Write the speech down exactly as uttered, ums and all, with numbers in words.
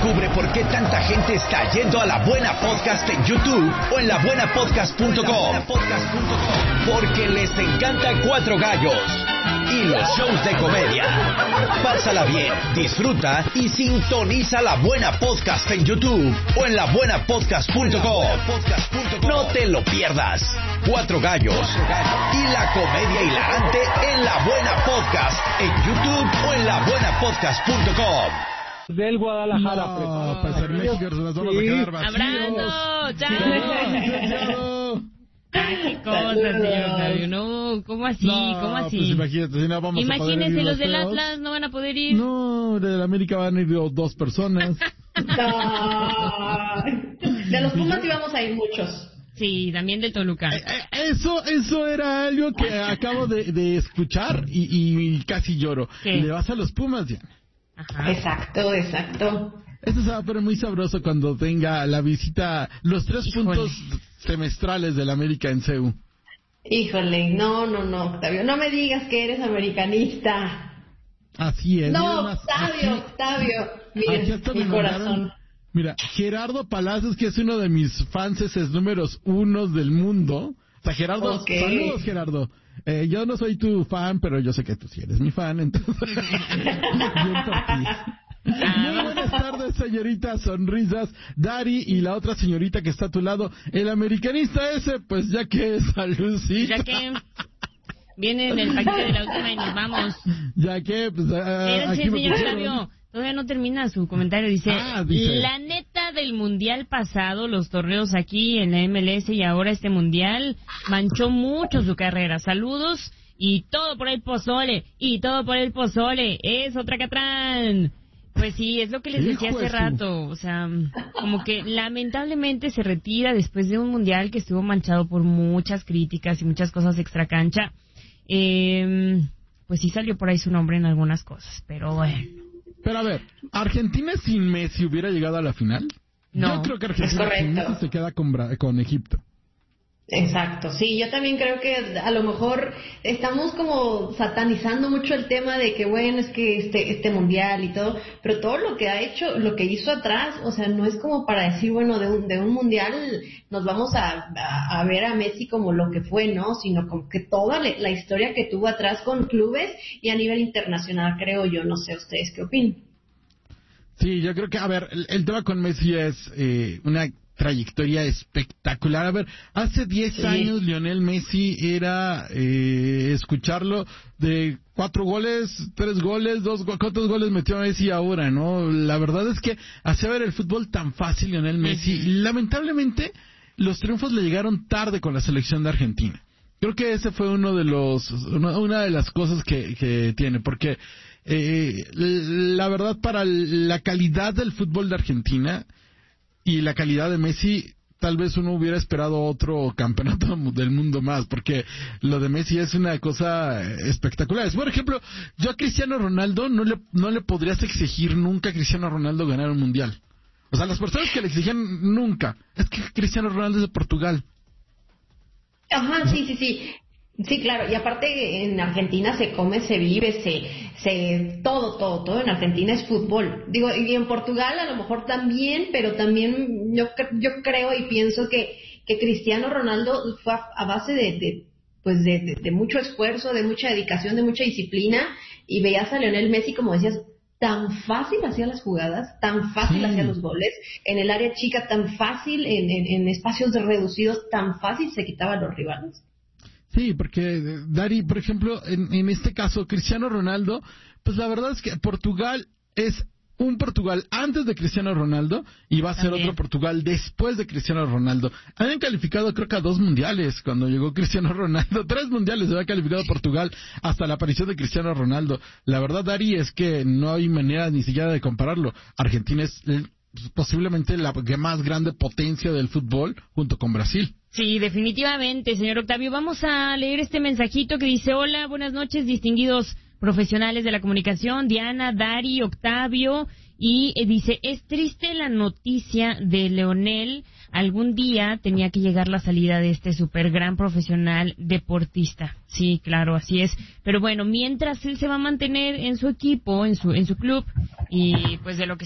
Descubre por qué tanta gente está yendo a La Buena Podcast en YouTube o en la buena podcast punto com. Porque les encanta Cuatro Gallos y los shows de comedia. Pásala bien, disfruta y sintoniza La Buena Podcast en YouTube o en la buena podcast punto com. No te lo pierdas. Cuatro Gallos y la comedia hilarante en La Buena Podcast en YouTube o en la buena podcast punto com. Del Guadalajara. No, para ser México nos vamos sí. a quedar vacíos. ¡Abrando! ¡Chao! ¡Qué cosa, señor Octavio! No, ¿cómo así? No, ¿Cómo así? Pues imagínate, si no vamos Imagínese, a poder ir los del feos. Atlas no van a poder ir. No, de la América van a ir dos personas. No. De los Pumas íbamos a ir muchos. Sí, también del Toluca. Eh, eh, eso eso era algo que acabo de, de escuchar y, y casi lloro. ¿Qué? Le vas a los Pumas, Diana. Ajá. Exacto, exacto. Eso se va a poner muy sabroso cuando tenga la visita, los tres Híjole. puntos semestrales del América en C U. Híjole, no, no, no, Octavio, no me digas que eres americanista. Así es. No, mira, más, Octavio, aquí- Octavio, aquí mira, hasta mi me corazón. mandaron- Mira, Gerardo Palacios, que es uno de mis fanses números unos del mundo. O sea, Gerardo, Ok. saludos, Gerardo. Eh, yo no soy tu fan, pero yo sé que tú sí eres mi fan, entonces... Bien por ti. Muy buenas tardes, señorita Sonrisas, Dari y la otra señorita que está a tu lado. El americanista ese, pues ya que saludcita. Ya que viene en el paquete de la última y nos vamos. Ya que, pues... ah, Espérense, aquí me señor pusieron. Octavio. Todavía no termina su comentario. Dice, Ah, dice. la neta del mundial pasado, los torneos aquí en la M L S y ahora este mundial, manchó mucho su carrera. Saludos y todo por el pozole, y todo por el pozole. Es otra Catrán. Pues sí, es lo que les decía Hijo hace de su- rato. O sea, como que lamentablemente se retira después de un mundial que estuvo manchado por muchas críticas y muchas cosas extra cancha. Eh, pues sí salió por ahí su nombre en algunas cosas, pero bueno. Pero a ver, ¿Argentina sin Messi hubiera llegado a la final? No. Yo creo que Es Argentina sin correcto. Messi se queda con, Bra- con Egipto. Exacto, sí, yo también creo que a lo mejor estamos como satanizando mucho el tema de que bueno, es que este este mundial y todo, pero todo lo que ha hecho, lo que hizo atrás, o sea, no es como para decir, bueno, de un de un mundial nos vamos a, a, a ver a Messi como lo que fue, ¿no? Sino como que toda le- la historia que tuvo atrás con clubes y a nivel internacional, creo yo, no sé ustedes qué opinan. Sí, yo creo que, a ver, el, el tema con Messi es eh, una trayectoria espectacular. A ver, hace diez Sí. años Lionel Messi era eh, escucharlo de cuatro goles, tres goles, dos go- ¿cuántos goles metió Messi ahora, no? La verdad es que hacía ver el fútbol tan fácil Lionel Messi. Ujú. Lamentablemente, los triunfos le llegaron tarde con la selección de Argentina. Creo que ese fue uno de los, una, una de las cosas que, que tiene, porque eh, la verdad para la calidad del fútbol de Argentina y la calidad de Messi, tal vez uno hubiera esperado otro campeonato del mundo más, porque lo de Messi es una cosa espectacular. Por ejemplo, yo a Cristiano Ronaldo no le, no le podrías exigir nunca a Cristiano Ronaldo ganar un mundial. O sea, las personas que le exigían nunca, es que Cristiano Ronaldo es de Portugal. Ajá, sí, sí, sí. Sí, claro, y aparte en Argentina se come, se vive, se, se, todo, todo, todo en Argentina es fútbol. Digo, y en Portugal a lo mejor también, pero también yo, cre- yo creo y pienso que, que Cristiano Ronaldo fue a, a base de, de pues de, de, de mucho esfuerzo, de mucha dedicación, de mucha disciplina, y veías a Lionel Messi, como decías, tan fácil hacía las jugadas, tan fácil Sí. hacía los goles, en el área chica tan fácil, en, en, en espacios reducidos tan fácil se quitaba a los rivales. Sí, porque eh, Dari, por ejemplo, en, en este caso, Cristiano Ronaldo, pues la verdad es que Portugal es un Portugal antes de Cristiano Ronaldo y va a ser También. otro Portugal después de Cristiano Ronaldo. Habían calificado creo que a dos mundiales cuando llegó Cristiano Ronaldo, tres mundiales se había calificado Portugal hasta la aparición de Cristiano Ronaldo. La verdad, Dari, es que no hay manera ni siquiera de compararlo. Argentina es eh, posiblemente la más grande potencia del fútbol junto con Brasil. Sí, definitivamente, señor Octavio. Vamos a leer este mensajito que dice, hola, buenas noches, distinguidos profesionales de la comunicación, Diana, Dari, Octavio, y eh, dice, es triste la noticia de Leonel, algún día tenía que llegar la salida de este super gran profesional deportista. Sí, claro, así es. Pero bueno, mientras él se va a mantener en su equipo, en su, en su club, y pues de lo que